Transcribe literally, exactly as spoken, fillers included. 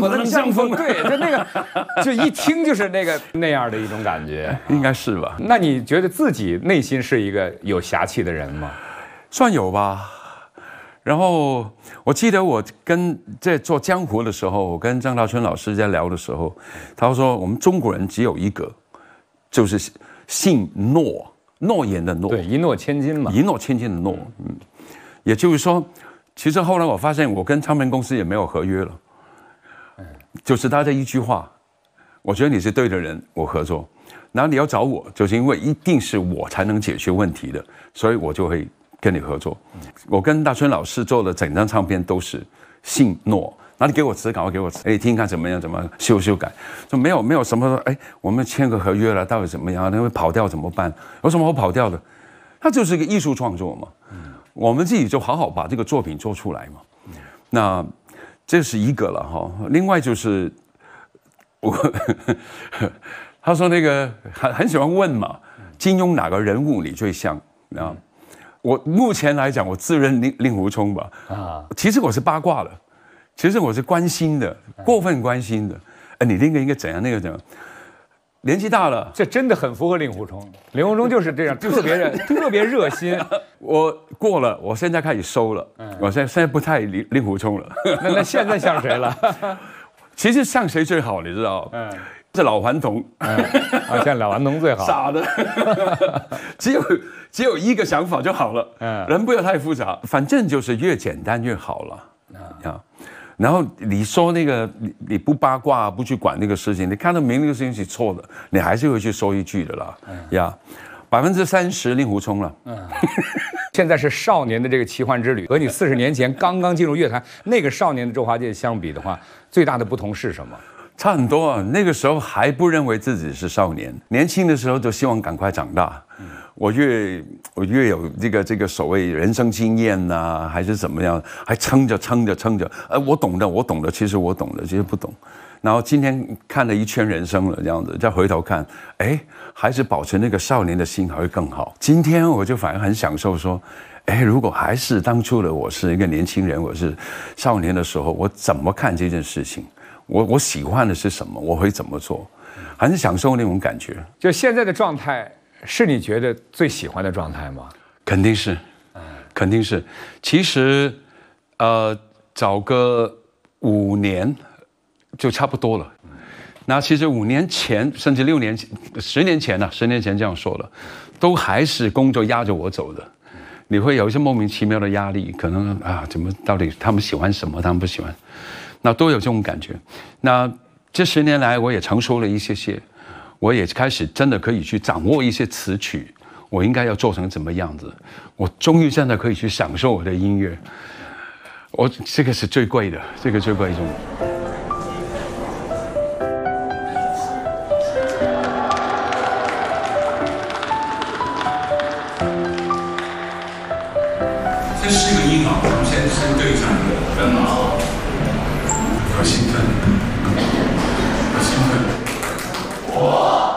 可能相逢。对，就那个，就一听就是那个那样的一种感觉， 应该是吧？ 那你觉得自己内心是一个有侠气的人吗？ 算有吧。然后我记得我跟在做江湖的时候，我跟张大春老师在聊的时候，他说我们中国人只有一个，就是信诺，诺言的诺， 对，一诺千金嘛， 一诺千金的诺。嗯，也就是说，其实后来我发现我跟唱片公司也没有合约了，就是他这一句话，我觉得你是对的人，我合作。然后你要找我，就是因为一定是我才能解决问题的，所以我就会跟你合作。我跟大春老师做的整张唱片都是信诺，然后你给我词稿，给我词，哎，听看怎么样，怎么样修修改，就没有没有什么说，哎，我们签个合约了，到底怎么样？那会跑调怎么办？有什么好跑调的？它就是一个艺术创作嘛。我们自己就好好把这个作品做出来嘛。那这是一个了哈。另外就是我，他说那个很很喜欢问嘛，金庸哪个人物你最像啊？我目前来讲，我自认令令狐冲吧。啊，其实我是八卦的，其实我是关心的，过分关心的。哎，你那个应该怎样，那个怎样？年纪大了， 这真的很符合令狐冲。令狐冲就是这样，特别热，特别热心。 我过了，我现在开始收了。我现在现在不太令令狐冲了。 那那现在像谁了？ 其实像谁最好，你知道？嗯。是老顽童， 啊，像老顽童最好， 傻的，只有只有一个想法就好了，嗯，人不要太复杂，反正就是越简单越好了，啊，然后你说那个你你不八卦不去管那个事情，你看到明那个事情是错的，你还是会去说一句的啦，呀，百分之三十令狐冲了，嗯， 现在是少年的这个奇幻之旅，和你四十年前刚刚进入乐坛那个少年的周华健相比的话，最大的不同是什么？ 差很多啊！那个时候还不认为自己是少年，年轻的时候就希望赶快长大。嗯、我越我越有这个这个所谓人生经验呐、啊，还是怎么样，还撑着撑着撑着。呃，我懂的，我懂的，其实我懂的，其实不懂。然后今天看了一圈人生了，这样子再回头看，哎，还是保持那个少年的心还会更好。今天我就反而很享受说，哎，如果还是当初的我是一个年轻人，我是少年的时候，我怎么看这件事情？我我喜欢的是什么？我会怎么做？很享受那种感觉。 就现在的状态，是你觉得最喜欢的状态吗？ 肯定是，肯定是。其实，呃，找个五年就差不多了。那其实五年前，甚至六年前、十年前呢、啊，十年前这样说了，都还是工作压着我走的。你会有一些莫名其妙的压力，可能啊，怎么到底他们喜欢什么，他们不喜欢。那都有这种感觉。那这十年来，我也成熟了一些些，我也开始真的可以去掌握一些词曲，我应该要做成怎么样子。我终于真的可以去享受我的音乐。我这个是最贵的，这个最贵一种。这是个音啊，我们先先对上一个人马。好兴奋，好兴奋！哇！